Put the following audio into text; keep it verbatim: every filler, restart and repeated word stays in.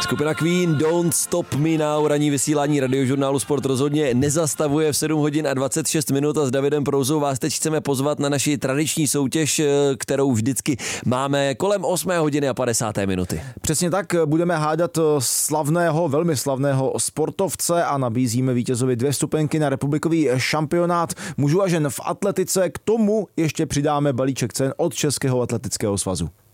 Skupina Queen Don't Stop Me Now, ranní vysílání radiožurnálu Sport rozhodně nezastavuje v sedm hodin a dvacet šest minut a s Davidem Prouzou vás teď chceme pozvat na naši tradiční soutěž, kterou vždycky máme kolem osmé hodiny a padesáté minuty. Přesně tak, budeme hádat slavného, velmi slavného sportovce a nabízíme vítězovi dvě vstupenky na republikový šampionát mužů a žen v atletice. K tomu ještě přidáme balíček cen od Českého atletického svazu.